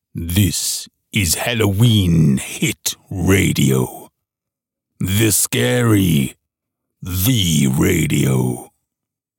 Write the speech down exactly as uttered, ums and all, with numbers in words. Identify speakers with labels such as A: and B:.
A: This is Halloween Hit Radio. The Scary, the Radio.